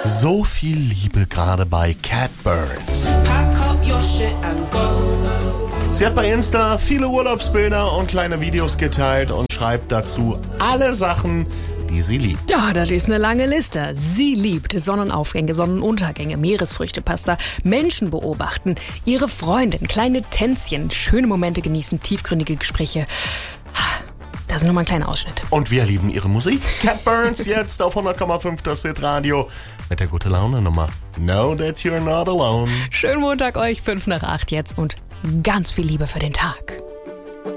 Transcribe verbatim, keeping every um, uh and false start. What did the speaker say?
So viel Liebe gerade bei Cat Burns. Sie hat bei Insta viele Urlaubsbilder und kleine Videos geteilt und schreibt dazu alle Sachen, die sie liebt. Ja, das ist eine lange Liste. Sie liebt Sonnenaufgänge, Sonnenuntergänge, Meeresfrüchtepasta, Menschen beobachten, ihre Freundin, kleine Tänzchen, schöne Momente genießen, tiefgründige Gespräche. Das ist nur mal ein kleiner Ausschnitt. Und wir lieben ihre Musik. Cat Burns jetzt auf hundert Komma fünf das Hit-Radio mit der gute Laune Nummer Know That You're Not Alone. Schönen Montag euch, fünf nach acht jetzt und ganz viel Liebe für den Tag.